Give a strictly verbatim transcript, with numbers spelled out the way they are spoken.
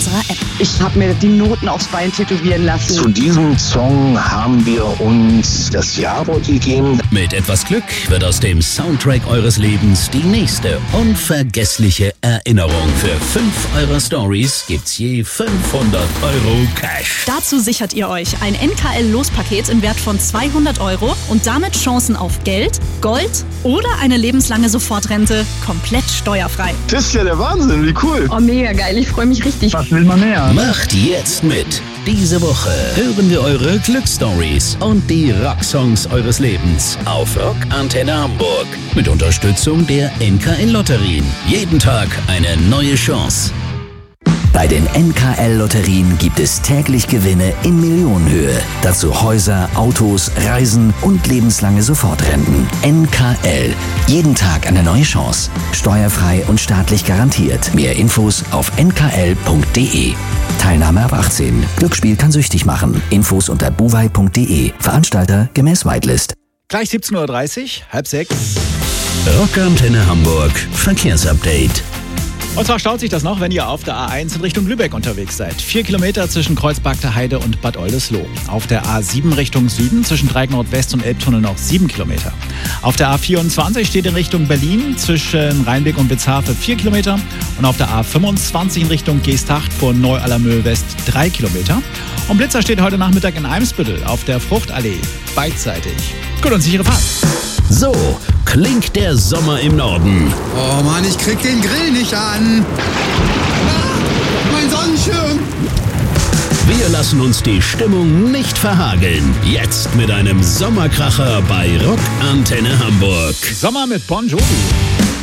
unserer App. Ich habe mir die Noten aufs Bein tätowieren lassen. Zu diesem Song haben wir uns das Ja-Wort gegeben. Mit etwas Glück wird aus dem Soundtrack eures Lebens die nächste unvergessliche Erinnerung. Für fünf eurer Stories gibt's je fünfhundert Euro Cash. Dazu sichert ihr euch ein N K L-Lospaket im Wert von zweihundert Euro und damit Chancen auf Geld, Gold oder eine lebenslange Sofortrente komplett steuerfrei. Das ist ja der Wahnsinn, wie cool. Oh, mega geil. Ich freue mich richtig. Was will man mehr? Macht jetzt mit. Diese Woche hören wir eure Glücksstories und die Rocksongs eures Lebens auf Rock Antenne Hamburg. Mit Unterstützung der N K L-Lotterien. Jeden Tag eine neue Chance. Bei den N K L-Lotterien gibt es täglich Gewinne in Millionenhöhe. Dazu Häuser, Autos, Reisen und lebenslange Sofortrenten. N K L. Jeden Tag eine neue Chance. Steuerfrei und staatlich garantiert. Mehr Infos auf n k l punkt d e. Teilnahme ab achtzehn. Glücksspiel kann süchtig machen. Infos unter buwei punkt d e. Veranstalter gemäß Whitelist. Gleich siebzehn Uhr dreißig, halb sechs. Rock Antenne Hamburg. Verkehrsupdate. Und zwar staut sich das noch, wenn ihr auf der A eins in Richtung Lübeck unterwegs seid. Vier Kilometer zwischen Kreuzberg Heide und Bad Oldesloe. Auf der A sieben Richtung Süden zwischen Dreieck Nordwest und Elbtunnel noch sieben Kilometer. Auf der A vierundzwanzig steht in Richtung Berlin zwischen Rheinbeck und Bizarre vier Kilometer. Und auf der A fünfundzwanzig in Richtung Geesthacht vor Neu-Allermöhl West drei Kilometer. Und Blitzer steht heute Nachmittag in Eimsbüttel auf der Fruchtallee. Beidseitig. Gut und sichere Fahrt. So klingt der Sommer im Norden. Oh Mann, ich krieg den Grill nicht an. Ah, mein Sonnenschirm. Wir lassen uns die Stimmung nicht verhageln. Jetzt mit einem Sommerkracher bei Rock Antenne Hamburg. Sommer mit Bon Jovi.